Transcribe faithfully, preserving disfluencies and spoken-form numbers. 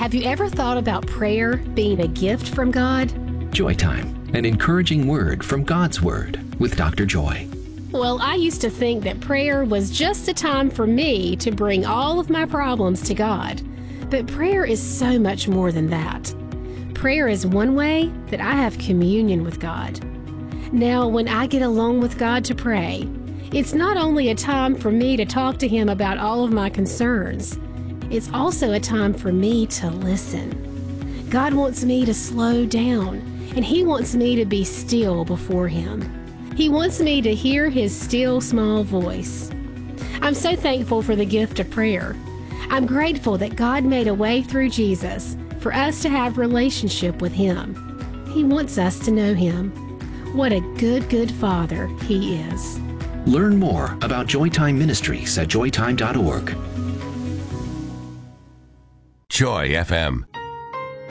Have you ever thought about prayer being a gift from God? Joy Time, an encouraging word from God's Word with Doctor Joy. Well, I used to think that prayer was just a time for me to bring all of my problems to God. But prayer is so much more than that. Prayer is one way that I have communion with God. Now, when I get alone with God to pray, it's not only a time for me to talk to Him about all of my concerns, it's also a time for me to listen. God wants me to slow down, and He wants me to be still before Him. He wants me to hear His still, small voice. I'm so thankful for the gift of prayer. I'm grateful that God made a way through Jesus for us to have relationship with Him. He wants us to know Him. What a good, good Father He is. Learn more about Joytime Ministries at joy time dot org. Joy F M.